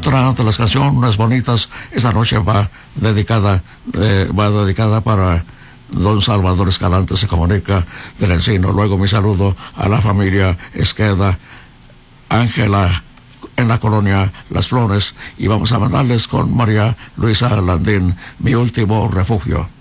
otra de las canciones bonitas esta noche va dedicada para don Salvador Escalante. Se comunica del Encino. Luego mi saludo a la familia Esqueda, Ángela en la colonia Las Flores, y vamos a mandarles con María Luisa Landín, Mi Último Refugio.